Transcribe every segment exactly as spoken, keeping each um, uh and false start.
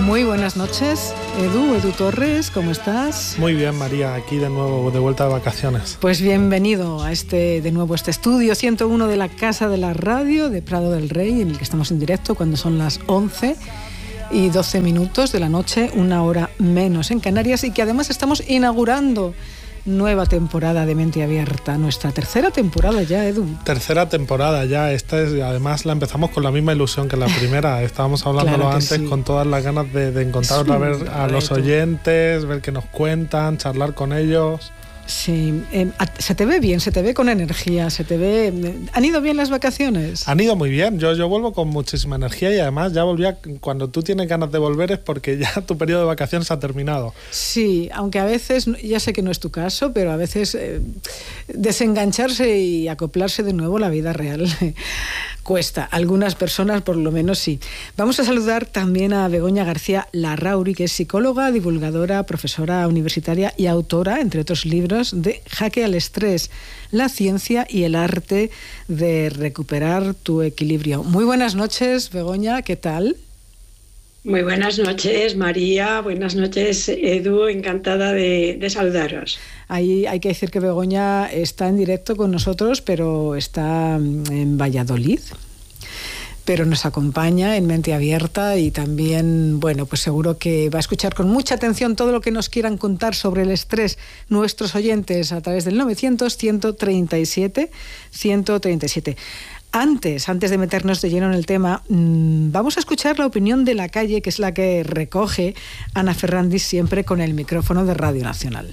Muy buenas noches, Edu, Edu Torres, ¿cómo estás? Muy bien, María, aquí de nuevo, de vuelta de vacaciones. Pues bienvenido a este, de nuevo, este estudio ciento uno de la Casa de la Radio de Prado del Rey, en el que estamos en directo cuando son las once y doce minutos de la noche, una hora menos en Canarias, y que además estamos inaugurando nueva temporada de Mente Abierta, nuestra tercera temporada ya, Edu. Tercera temporada ya, esta es, además la empezamos con la misma ilusión que la primera, estábamos hablándolo claro antes sí. Con todas las ganas de, de encontrar otra vez a los oyentes, ver qué nos cuentan, charlar con ellos. Sí, eh, se te ve bien, se te ve con energía, se te ve... ¿Han ido bien las vacaciones? Han ido muy bien, yo, yo vuelvo con muchísima energía y además ya volví a, cuando tú tienes ganas de volver es porque ya tu periodo de vacaciones ha terminado. Sí, aunque a veces, ya sé que no es tu caso, pero a veces eh, desengancharse y acoplarse de nuevo a la vida real cuesta. Algunas personas por lo menos sí. Vamos a saludar también a Begoña García Larrauri, que es psicóloga, divulgadora, profesora universitaria y autora, entre otros libros, de Jaque al Estrés, la ciencia y el arte de recuperar tu equilibrio. Muy buenas noches, Begoña, ¿qué tal? Muy buenas noches, María, buenas noches, Edu, encantada de, de saludaros. Ahí hay que decir que Begoña está en directo con nosotros, pero está en Valladolid. Pero nos acompaña en Mente Abierta y también, bueno, pues seguro que va a escuchar con mucha atención todo lo que nos quieran contar sobre el estrés nuestros oyentes a través del novecientos, ciento treinta y siete, ciento treinta y siete. Antes, antes de meternos de lleno en el tema, mmm, vamos a escuchar la opinión de la calle, que es la que recoge Ana Ferrandis siempre con el micrófono de Radio Nacional.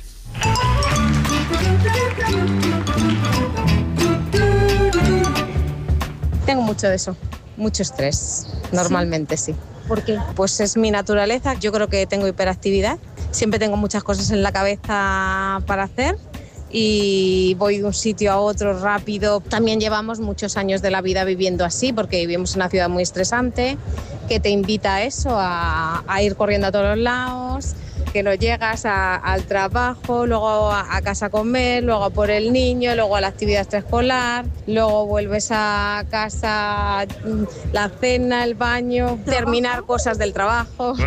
Tengo mucho de eso. Mucho estrés, normalmente sí. sí. ¿Por qué? Pues es mi naturaleza, yo creo que tengo hiperactividad, siempre tengo muchas cosas en la cabeza para hacer y voy de un sitio a otro rápido. También llevamos muchos años de la vida viviendo así porque vivimos en una ciudad muy estresante que te invita a eso, a, a ir corriendo a todos los lados, que no llegas a, al trabajo, luego a, a casa a comer, luego a por el niño, luego a la actividad extraescolar, luego vuelves a casa, la cena, el baño, terminar cosas del trabajo.